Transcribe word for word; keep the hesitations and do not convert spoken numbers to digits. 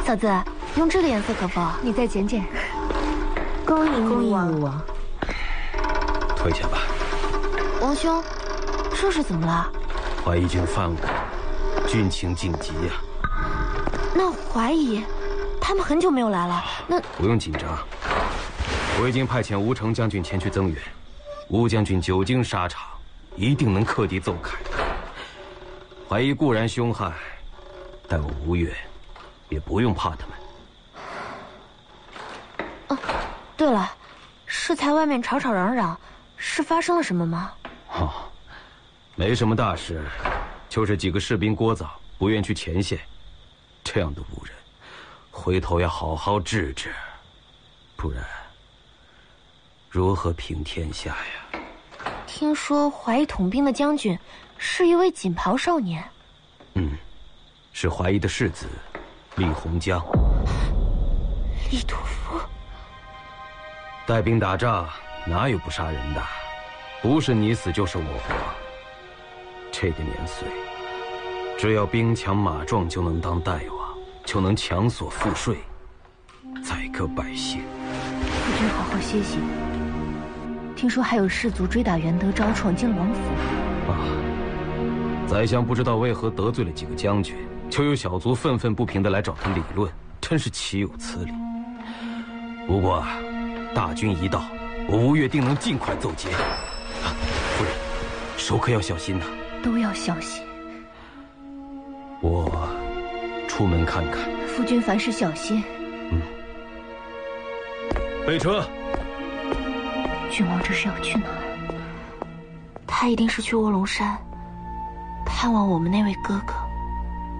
嫂子，用这个颜色可否？ 你再剪剪。 恭迎恭王。 迎王。 退下吧。 王兄，这是怎么了？ 怀疑军犯我，军情紧急呀、 啊。那怀疑，他们很久没有来了。那不用紧张，我已经派遣吴成将军前去增援。吴将军久经沙场，一定能克敌奏凯。怀疑固然凶悍，但我吴越也不用怕他们。 哦，对了，适才外面吵吵嚷嚷，是发生了什么吗？ 哦，没什么大事，就是几个士兵聒噪，不愿去前线。这样的武人，回头要好好治治，不然如何平天下呀？ 听说怀疑统兵的将军是一位锦袍少年。 嗯，是怀疑的世子厉洪江。 厉屠夫带兵打仗哪有不杀人的？不是你死就是我活。这个年岁，只要兵强马壮就能当大王，就能强索赋税，宰割百姓。 夫君好好歇息。听说还有士卒追打袁德昭，闯进了王府。 啊，宰相不知道为何得罪了几个将军，就有小卒愤愤不平地来找他理论，真是岂有此理。不过，大军一到，我吴越定能尽快奏捷。啊，夫人，手可要小心呐。 都要小心。 我出门看看。 夫君凡事小心。 嗯。备车。 郡王这是要去哪儿？他一定是去卧龙山探望我们那位哥哥。